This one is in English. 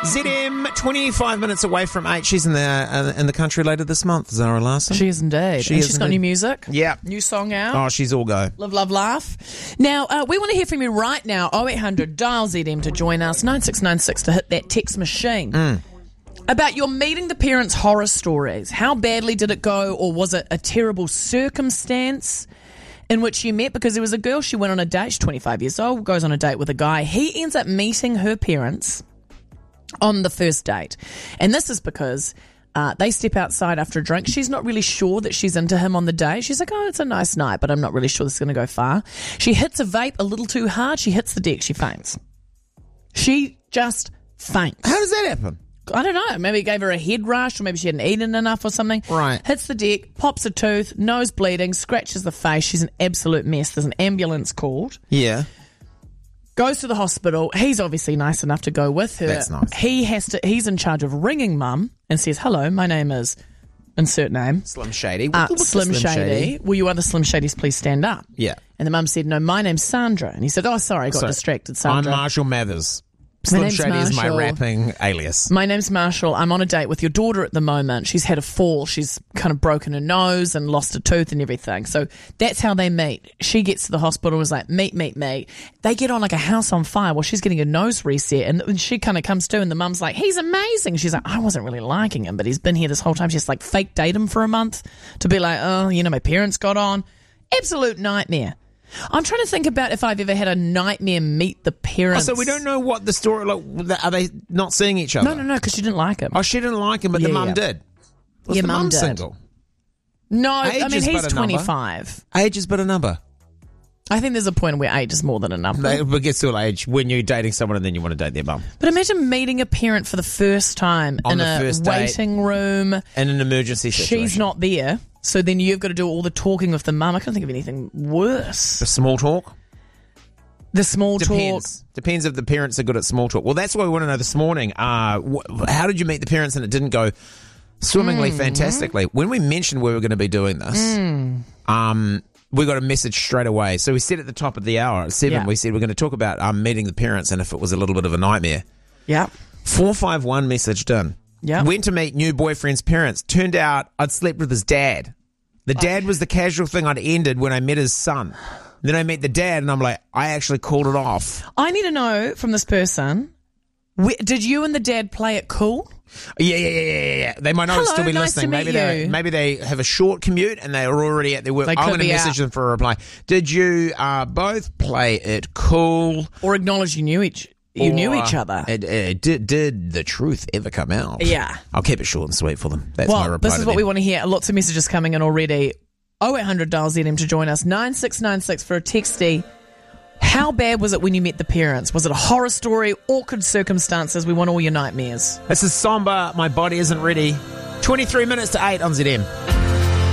ZM, 25 minutes away from 8. She's in the country later this month, Zara Larson. She is indeed. She's got new music. Yeah. New song out. Oh, she's all go. Live, love, laugh. Now, we want to hear from you right now. 0800 dial ZM to join us. 9696 to hit that text machine. About your meeting the parents' horror stories. How badly did it go, or was it a terrible circumstance in which you met? Because there was a girl, she went on a date, she's 25 years old, goes on a date with a guy. He ends up meeting her parents on the first date. And this is because they step outside after a drink. She's not really sure that she's into him on the date. She's like, oh, it's a nice night, but I'm not really sure this is going to go far. She hits a vape a little too hard. She hits the deck. She faints. She just faints. How does that happen? I don't know. Maybe it gave her a head rush, or maybe she hadn't eaten enough or something. Right. Hits the deck, pops a tooth, nose bleeding, scratches the face. She's an absolute mess. There's an ambulance called. Yeah. Goes to the hospital. He's obviously nice enough to go with her. That's nice. He's in charge of ringing mum and says, hello, my name is, insert name. Slim Shady. Slim Shady. Will you other Slim Shadys please stand up? Yeah. And the mum said, no, my name's Sandra. And he said, oh, sorry, I got distracted, Sandra. I'm Marshall Mathers. Slim Shady is my rapping alias. My name's Marshall. I'm on a date with your daughter at the moment. She's had a fall. She's kind of broken her nose and lost a tooth and everything. So that's how they meet. She gets to the hospital and is like, meet. They get on like a house on fire while she's getting her nose reset. And she kind of comes to, and the mum's like, he's amazing. She's like, I wasn't really liking him, but he's been here this whole time. She's like, fake date him for a month to be like, oh, my parents got on. Absolute nightmare. I'm trying to think about if I've ever had a nightmare meet the parents. Oh, so we don't know what the story, like, are they not seeing each other? No, because she didn't like him. Oh, she didn't like him, but the mum did. Was the mum single? No, Age I mean, is he's but a number. 25. Age is but a number. I think there's a point where age is more than a number. It gets to an age when you're dating someone and then you want to date their mum. But imagine meeting a parent for the first time On in the a first date. waiting room. In an emergency situation. She's not there. So then you've got to do all the talking with the mum. I can't think of anything worse. The small talk? The small talk. Depends if the parents are good at small talk. Well, that's what we want to know this morning. How did you meet the parents and it didn't go swimmingly, fantastically? When we mentioned we were going to be doing this, we got a message straight away. So we said at the top of the hour at 7, we said we're going to talk about meeting the parents and if it was a little bit of a nightmare. Yeah. 451 messaged in. Yeah. Went to meet new boyfriend's parents. Turned out I'd slept with his dad. The dad was the casual thing I'd ended when I met his son. Then I met the dad and I'm like, I actually called it off. I need to know from this person, did you and the dad play it cool? Yeah. They might not still be nice listening. Maybe they have a short commute and they are already at their work. I'm going to message them for a reply. Did you both play it cool? Or acknowledge you knew each other. Did the truth ever come out? Yeah. I'll keep it short and sweet for them. That's my reply. This is what we want to hear. Lots of messages coming in already. 0800 dial ZM to join us. 9696 for a texty. How bad was it when you met the parents? Was it a horror story? Awkward circumstances? We want all your nightmares. This is Somber. My body isn't ready. 23 minutes to 8 on ZM.